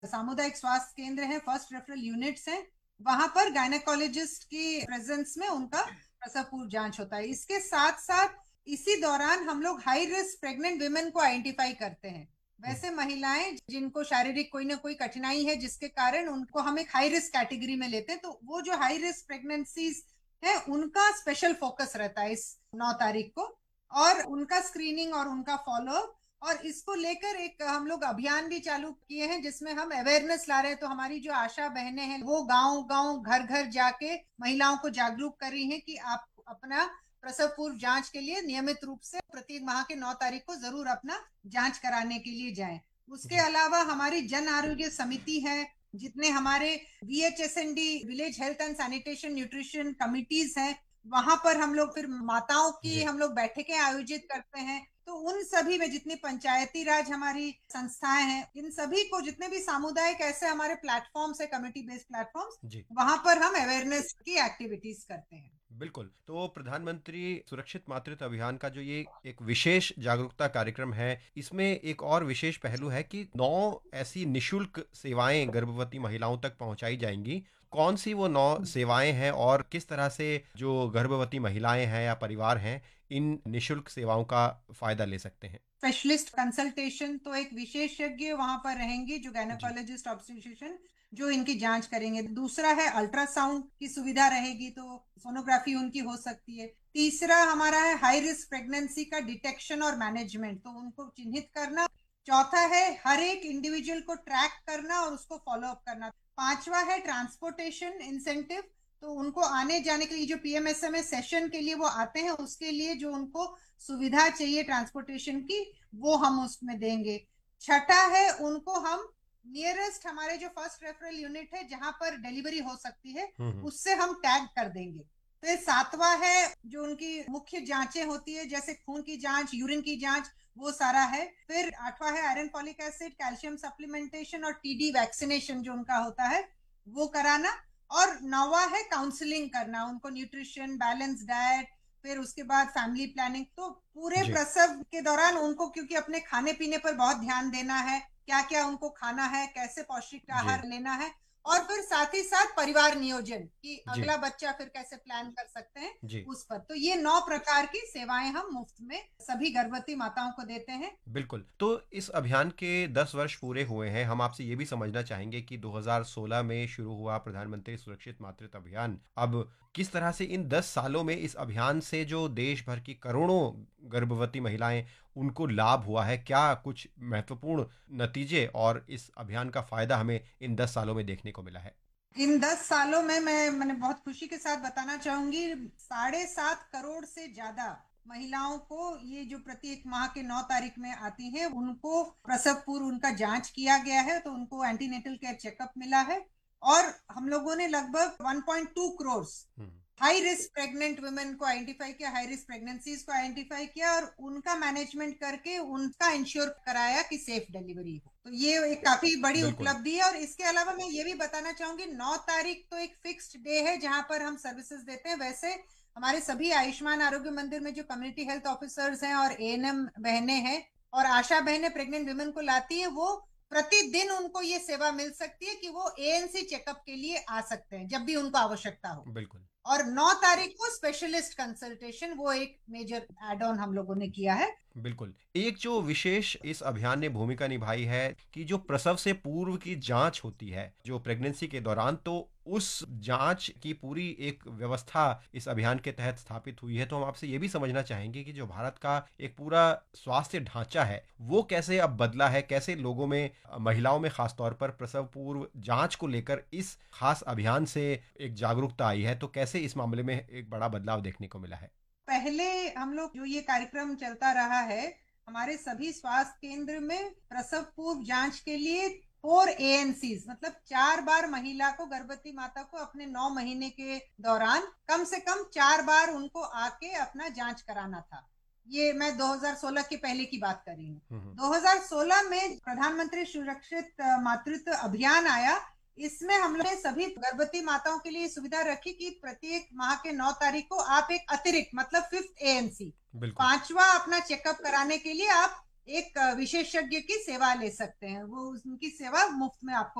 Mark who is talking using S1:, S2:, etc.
S1: सामुदायिक स्वास्थ्य केंद्र है, फर्स्ट रेफरल यूनिट्स हैं, वहां पर गायनेकोलॉजिस्ट की प्रेजेंस में उनका प्रसव पूर्व जांच होता है। इसके साथ साथ इसी दौरान हम लोग हाई रिस्क प्रेग्नेंट विमेन को आइडेंटिफाई करते हैं। वैसे महिलाएं जिनको शारीरिक कोई ना कोई कठिनाई है जिसके कारण उनको हम एक हाई रिस्क कैटेगरी में लेते हैं, तो वो जो हाई रिस्क प्रेगनेंसीज है उनका स्पेशल फोकस रहता है इस 9 तारीख को, और उनका स्क्रीनिंग और उनका फॉलोअप। और इसको लेकर एक हम लोग अभियान भी चालू किए हैं जिसमें हम अवेयरनेस ला रहे हैं। तो हमारी जो आशा बहनें हैं वो गांव गांव घर घर जाके महिलाओं को जागरूक कर रही हैं कि आप अपना प्रसव पूर्व जांच के लिए नियमित रूप से प्रत्येक माह के 9 तारीख को जरूर अपना जांच कराने के लिए जाएं। उसके
S2: जी।
S1: अलावा हमारी जन आरोग्य समिति है, जितने हमारे VHSND village health and sanitation nutrition committees हैं, वहां पर हम लोग फिर माताओं की
S2: जी।
S1: हम लोग बैठकें आयोजित करते हैं। तो उन सभी में जितनी पंचायती राज हमारी संस्थाएं हैं, इन सभी को जितने भी सामुदायिक ऐसे हमारे प्लेटफॉर्म्स है, कम्युनिटी बेस्ड प्लेटफॉर्म्स,
S2: जी।
S1: वहां पर हम अवेयरनेस की एक्टिविटीज करते हैं।
S2: बिल्कुल। तो प्रधानमंत्री सुरक्षित मातृत्व अभियान का जो ये एक विशेष जागरूकता कार्यक्रम है, इसमें एक और विशेष पहलू है कि 9 ऐसी निशुल्क सेवाएं गर्भवती महिलाओं तक पहुंचाई जाएंगी। कौन सी वो 9 सेवाएं हैं और किस तरह से जो गर्भवती महिलाएं हैं या परिवार हैं, इन निशुल्क सेवाओं का फायदा ले सकते हैं?
S1: स्पेशलिस्ट कंसल्टेशन, तो एक विशेषज्ञ वहां पर रहेंगे जो
S2: जी।
S1: गायनेकोलॉजिस्ट ऑब्स्टेट्रिशियन, जो इनकी जांच करेंगे। दूसरा है अल्ट्रासाउंड की सुविधा रहेगी, तो सोनोग्राफी उनकी हो सकती है। तीसरा हमारा है हाई रिस्क प्रेगनेंसी का डिटेक्शन और मैनेजमेंट, तो उनको चिन्हित करना। चौथा है हर एक इंडिविजुअल को ट्रैक करना और उसको फॉलो अप करना। पांचवा है ट्रांसपोर्टेशन इंसेंटिव, तो उनको आने जाने के लिए जो PMSMA सेशन के लिए वो आते हैं उसके लिए जो उनको सुविधा चाहिए ट्रांसपोर्टेशन की, वो हम उसमें देंगे। छठा है उनको हम नियरेस्ट हमारे जो फर्स्ट रेफरल यूनिट है जहां पर डिलीवरी हो सकती है
S2: हम्म।
S1: उससे हम टैग कर देंगे। फिर सातवां है जो उनकी मुख्य जांचें होती है जैसे खून की जांच, यूरिन की जांच, वो सारा है। फिर आठवां है iron folic acid, calcium supplementation और TD वैक्सीनेशन जो उनका होता है वो कराना। और नौवा है काउंसलिंग करना, उनको न्यूट्रिशन, बैलेंस डाइट, फिर उसके बाद फैमिली प्लानिंग। तो पूरे
S2: जी।
S1: प्रसव के दौरान उनको क्योंकि अपने खाने पीने पर बहुत ध्यान देना है, क्या क्या उनको खाना है, कैसे पौष्टिक
S2: जी।
S1: आहार लेना है, और फिर साथ ही साथ परिवार नियोजन कि
S2: जी।
S1: अगला बच्चा फिर कैसे प्लान कर सकते हैं
S2: जी।
S1: उस पर। तो ये 9 प्रकार की सेवाएं हम मुफ्त में सभी गर्भवती माताओं को देते हैं।
S2: बिल्कुल। तो इस अभियान के 10 वर्ष पूरे हुए हैं। हम आपसे ये भी समझना चाहेंगे कि 2016 में शुरू हुआ प्रधानमंत्री सुरक्षित मातृत्व अभियान, अब किस तरह से इन 10 सालों में इस अभियान से जो देश भर की करोड़ों गर्भवती महिलाएं, उनको लाभ हुआ है? क्या कुछ महत्वपूर्ण नतीजे और इस अभियान का फायदा हमें इन 10 सालों में देखने को मिला है?
S1: इन 10 सालों में मैंने बहुत खुशी के साथ बताना चाहूंगी, 7.5 करोड़ से ज्यादा महिलाओं को ये जो प्रत्येक माह के 9 तारीख में आती हैं उनको प्रसव पूर्व उनका जांच किया गया है, तो उनको एंटीनेटल केयर चेकअप मिला है। और हम लोगों ने लगभग 1.2 करोड़
S2: हम्म।
S1: हाई रिस्क प्रेग्नेंट वुमेन को आइडेंटिफाई किया, हाई रिस्क प्रेगनेंसीज को आइडेंटिफाई किया और उनका मैनेजमेंट करके उनका इंश्योर कराया कि सेफ डिलीवरी हो। तो ये एक काफी बड़ी
S2: बिल्कुल।
S1: उपलब्धि है। और इसके अलावा मैं ये भी बताना चाहूंगी, 9 तारीख तो एक फिक्स्ड डे है जहां पर हम सर्विसेज देते हैं। वैसे हमारे सभी आयुष्मान आरोग्य मंदिर में जो कम्युनिटी हेल्थ ऑफिसर्स हैं और ANM बहनें हैं और आशा बहनें प्रेग्नेंट वुमेन को लाती है, वो प्रतिदिन उनको ये सेवा मिल सकती है कि वो ANC चेकअप के लिए आ सकते हैं जब भी उनको आवश्यकता हो।
S2: बिल्कुल।
S1: और 9 तारीख को स्पेशलिस्ट कंसल्टेशन, वो एक मेजर एड ऑन हम लोगों ने किया है।
S2: बिल्कुल। एक जो विशेष इस अभियान ने भूमिका निभाई है कि जो प्रसव से पूर्व की जांच होती है, जो प्रेगनेंसी के दौरान, तो उस जांच की पूरी एक व्यवस्था इस अभियान के तहत स्थापित हुई है। तो हम आपसे ये भी समझना चाहेंगे कि जो भारत का एक पूरा स्वास्थ्य ढांचा है, वो कैसे अब बदला है, कैसे लोगों में, महिलाओं में खासतौर पर प्रसव पूर्व जांच को लेकर इस खास अभियान से एक जागरूकता आई है, तो कैसे इस मामले में एक बड़ा बदलाव देखने को मिला है?
S1: पहले हम लोग जो ये कार्यक्रम चलता रहा है, हमारे सभी स्वास्थ्य केंद्र में प्रसव पूर्व जांच के लिए 4 ANCs, मतलब 4 बार महिला को, गर्भवती माता को अपने 9 महीने के दौरान कम से कम 4 बार उनको आके अपना जांच कराना था। ये मैं 2016 के पहले की बात कर रही हूँ।
S2: हम्म।
S1: 2016 में प्रधानमंत्री सुरक्षित मातृत्व अभियान आया। इसमें हम लोग ने सभी गर्भवती माताओं के लिए सुविधा रखी कि प्रत्येक माह के 9 तारीख को आप एक अतिरिक्त, मतलब 5th ANC,
S2: बिल्कुल।
S1: पांचवा अपना चेकअप कराने के लिए आप एक विशेषज्ञ की सेवा ले सकते हैं, वो उनकी सेवा मुफ्त में आपको